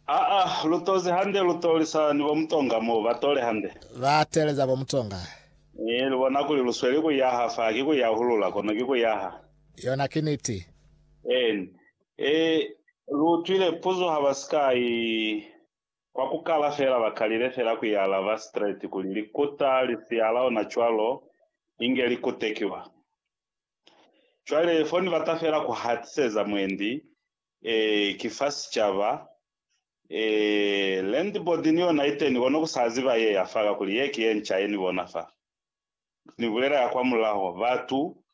lutozi hande lutolisa ni bomutonga mo batole hande. Vateleza bomutonga. Lubona kuli lusweli kuyaha fa kikuyahulula kono kikuyaha. Yona kiniti. Lutwile puzo habaskai kwa kukala fera bakalile fera kuyala va straight kulilikuta lisiala na chwalo ingeli kutekiwa. Chwale foni batafera kuhatiseza mwendi kifasi chava landboard niyo naite ni wono kusaziba ye yafaga kuli yeki yencha ni wonafa. Ni bulera ya kwa mulaho vatu